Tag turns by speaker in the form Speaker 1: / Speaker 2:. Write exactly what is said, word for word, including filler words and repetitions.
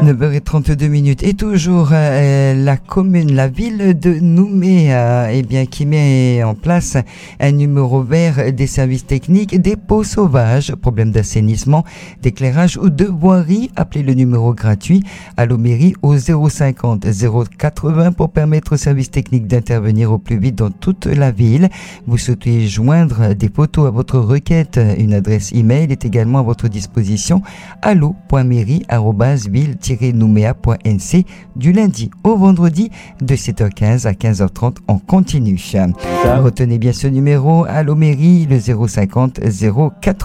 Speaker 1: neuf heures trente-deux minutes. Et toujours euh, la commune, la ville de Nouméa, eh bien, qui met en place un numéro vert des services techniques des pots sauvages, problèmes d'assainissement, d'éclairage ou de voirie. Appelez le numéro gratuit à l'Omairie au zéro cinquante zéro quatre-vingts pour permettre aux services techniques d'intervenir au plus vite dans toute la ville. Vous souhaitez joindre des photos à votre requête, une adresse email est également à votre disposition, allo point mairie arobase ville tiret nouméa point n c du lundi au vendredi de sept heures quinze à quinze heures trente en continu. Retenez bien ce numéro, allo mairie, le zéro cinquante zéro quatre-vingts.